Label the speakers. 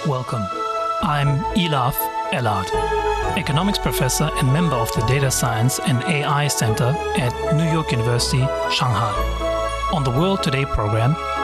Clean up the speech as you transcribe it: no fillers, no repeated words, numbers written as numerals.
Speaker 1: Welcome. I'm Elaf Elad, economics professor and member of the Data Science and AI Center at New York University, Shanghai. On the World Today program,